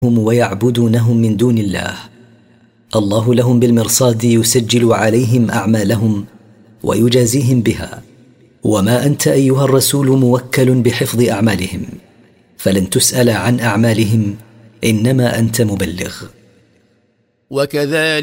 ويعبدونهم من دون الله. الله لهم بالمرصاد يسجل عليهم أعمالهم ويجازيهم بها، وما أنت أيها الرسول موكل بحفظ أعمالهم، فلن تسأل عن أعمالهم، إنما أنت مبلغ. وكذلك